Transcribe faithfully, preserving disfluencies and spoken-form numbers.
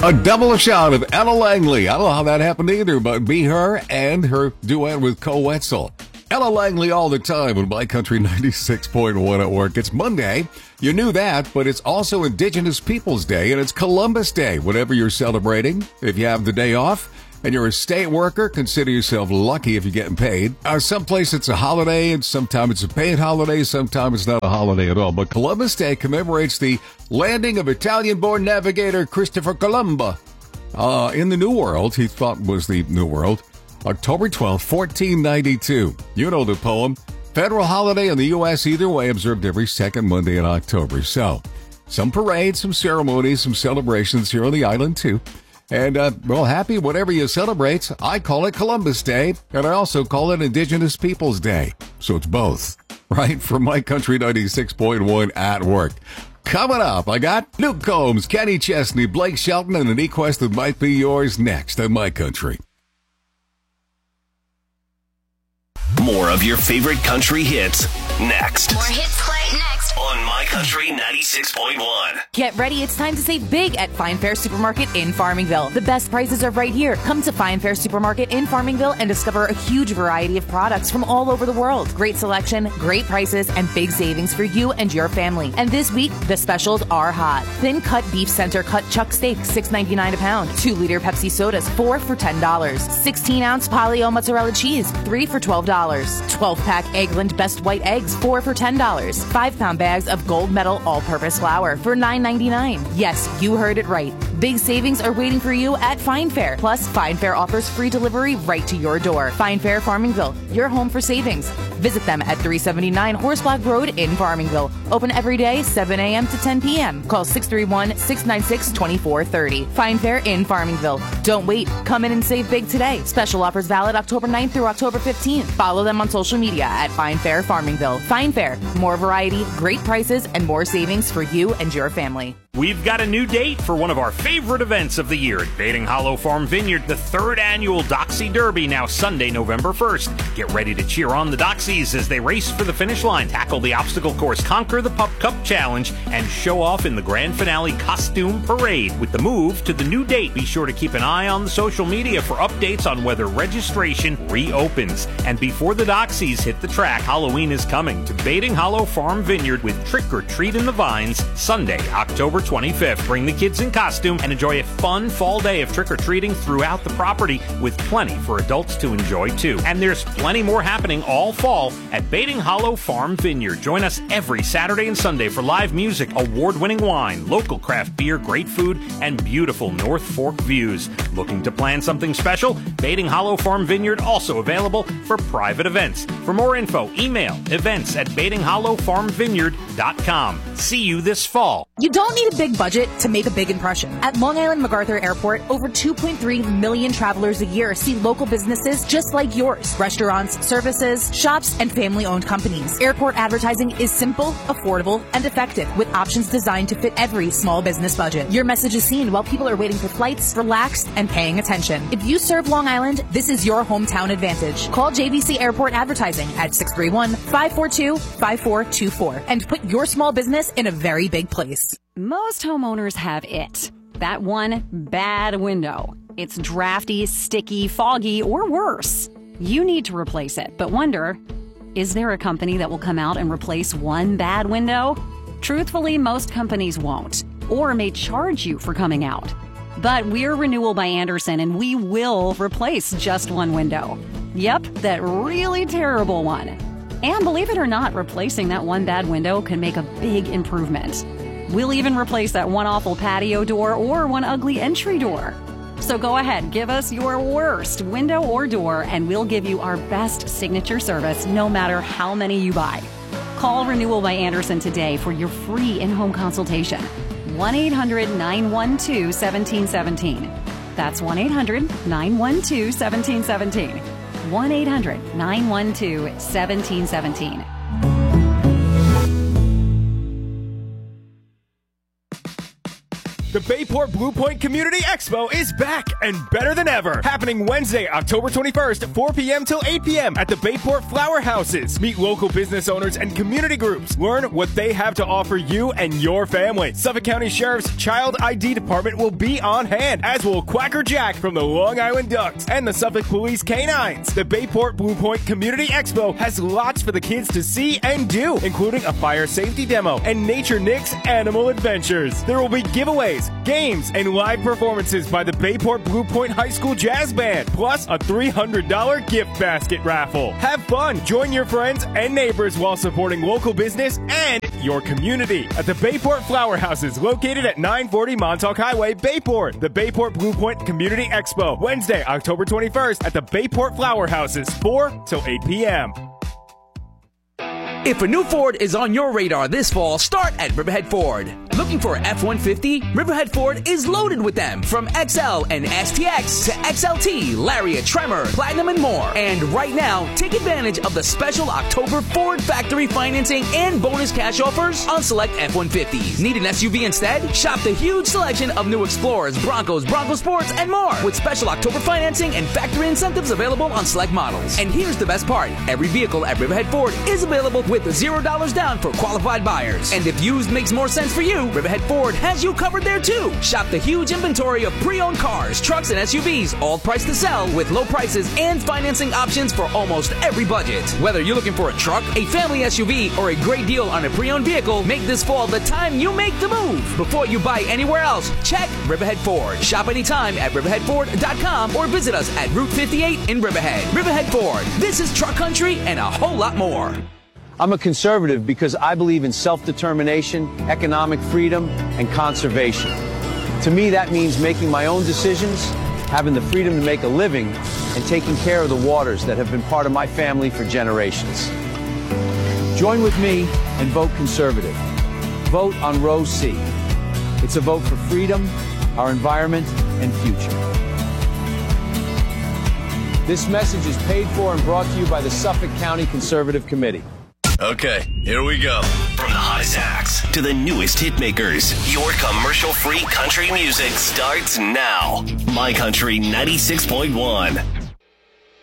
A double shot of Ella Langley. I don't know how that happened either, but Be Her and her duet with Cole Wetzel. Ella Langley all the time on My Country ninety-six point one at work. It's Monday. You knew that, but it's also Indigenous Peoples Day, and it's Columbus Day, whatever you're celebrating. If you have the day off and you're a state worker, consider yourself lucky if you're getting paid. Uh, someplace it's a holiday, and sometimes it's a paid holiday, sometimes it's not a holiday at all. But Columbus Day commemorates the landing of Italian-born navigator Christopher Colombo uh, in the New World, he thought was the New World, October twelfth, fourteen ninety-two. You know the poem. Federal holiday in the U S either way, observed every second Monday in October. So, some parades, some ceremonies, some celebrations here on the island, too. And, uh, well, happy whatever you celebrate. I call it Columbus Day, and I also call it Indigenous Peoples Day. So it's both, right? From My Country ninety-six point one at work. Coming up, I got Luke Combs, Kenny Chesney, Blake Shelton, and an E-Quest that might be yours next on My Country. More of your favorite country hits next. More hits play next on My Country ninety-six point one. Get ready, it's time to save big at Fine Fare Supermarket in Farmingville. The best prices are right here. Come to Fine Fare Supermarket in Farmingville and discover a huge variety of products from all over the world. Great selection, great prices, and big savings for you and your family. And this week, the specials are hot. Thin cut beef center cut chuck steak, six ninety-nine a pound. two liter Pepsi sodas, four for ten dollars. sixteen ounce Polly-O mozzarella cheese, three for twelve dollars. twelve pack Eggland Best White Eggs, four for ten dollars. five pound bags of Gold Medal all-purpose flour for nine ninety-nine. Yes, you heard it right. Big savings are waiting for you at Fine Fare. Plus, Fine Fare offers free delivery right to your door. Fine Fare Farmingville, your home for savings. Visit them at three seventy-nine Horseblock Road in Farmingville. Open every day, seven a.m. to ten p.m. Call six three one, six nine six, two four three zero. Fine Fare in Farmingville. Don't wait. Come in and save big today. Special offers valid October ninth through October fifteenth. Follow them on social media at Fine Fare Farmingville. Fine Fare. More variety, great prices, and more savings for you and your family. We've got a new date for one of our favorite events of the year at Bating Hollow Farm Vineyard, the third annual Doxy Derby, now Sunday, November first. Get ready to cheer on the Doxies as they race for the finish line, tackle the obstacle course, conquer the Pup Cup Challenge, and show off in the grand finale costume parade. With the move to the new date, be sure to keep an eye on the social media for updates on whether registration reopens. And before the Doxies hit the track, Halloween is coming to Bating Hollow Farm Vineyard with Trick or Treat in the Vines, Sunday, October twenty-fifth. Bring the kids in costume and enjoy a fun fall day of trick-or-treating throughout the property with plenty for adults to enjoy too. And there's plenty more happening all fall at Bating Hollow Farm Vineyard. Join us every Saturday and Sunday for live music, award-winning wine, local craft beer, great food, and beautiful North Fork views. Looking to plan something special? Bating Hollow Farm Vineyard also available for private events. For more info, email events at bating hollow farm vineyard dot com. See you this fall. You don't need a big budget to make a big impression. At Long Island MacArthur Airport, over two point three million travelers a year see local businesses just like yours. Restaurants, services, shops, and family-owned companies. Airport advertising is simple, affordable, and effective with options designed to fit every small business budget. Your message is seen while people are waiting for flights, relaxed, and paying attention. If you serve Long Island, this is your hometown advantage. Call J V C Airport Advertising at six three one, five four two, five four two four and put your small business in a very big place. Most homeowners have it. That one bad window. It's drafty, sticky, foggy, or worse. You need to replace it, but wonder, is there a company that will come out and replace one bad window? Truthfully, most companies won't, or may charge you for coming out. But we're Renewal by Andersen, and we will replace just one window. Yep, that really terrible one. And believe it or not, replacing that one bad window can make a big improvement. We'll even replace that one awful patio door or one ugly entry door. So go ahead, give us your worst window or door, and we'll give you our best signature service no matter how many you buy. Call Renewal by Andersen today for your free in-home consultation. one eight hundred, nine one two, one seven one seven. That's one eight hundred, nine one two, one seven one seven. one eight hundred, nine one two, one seven one seven. The Bayport Blue Point Community Expo is back and better than ever. Happening Wednesday, October twenty-first, four p.m. till eight p.m. at the Bayport Flower Houses. Meet local business owners and community groups. Learn what they have to offer you and your family. Suffolk County Sheriff's Child I D Department will be on hand, as will Quacker Jack from the Long Island Ducks and the Suffolk Police Canines. The Bayport Blue Point Community Expo has lots for the kids to see and do, including a fire safety demo and Nature Nick's Animal Adventures. There will be giveaways, games, and live performances by the Bayport Blue Point High School Jazz Band, plus a three hundred dollars gift basket raffle. Have fun, join your friends and neighbors while supporting local business and your community at the Bayport Flower Houses, located at nine forty Montauk Highway, Bayport. The Bayport Blue Point Community Expo, Wednesday, October twenty-first at the Bayport Flower Houses, four till eight p.m. If a new Ford is on your radar this fall, start at Riverhead Ford. Looking for an F one fifty? Riverhead Ford is loaded with them. From X L and S T X to X L T, Lariat, Tremor, Platinum, and more. And right now, take advantage of the special October Ford factory financing and bonus cash offers on select F one fifties. Need an S U V instead? Shop the huge selection of new Explorers, Broncos, Bronco Sports, and more. With special October financing and factory incentives available on select models. And here's the best part. Every vehicle at Riverhead Ford is available with zero dollars down for qualified buyers. And if used makes more sense for you, Riverhead Ford has you covered there too. Shop the huge inventory of pre-owned cars, trucks, and S U Vs, all priced to sell with low prices and financing options for almost every budget. Whether you're looking for a truck, a family S U V, or a great deal on a pre-owned vehicle, make this fall the time you make the move. Before you buy anywhere else, check Riverhead Ford. Shop anytime at riverhead ford dot com or visit us at Route fifty-eight in Riverhead. Riverhead Ford. This is truck country and a whole lot more. I'm a conservative because I believe in self-determination, economic freedom, and conservation. To me, that means making my own decisions, having the freedom to make a living, and taking care of the waters that have been part of my family for generations. Join with me and vote conservative. Vote on Row C. It's a vote for freedom, our environment, and future. This message is paid for and brought to you by the Suffolk County Conservative Committee. Okay, here we go. From the hottest acts to the newest hit makers, your commercial-free country music starts now. My Country ninety-six point one.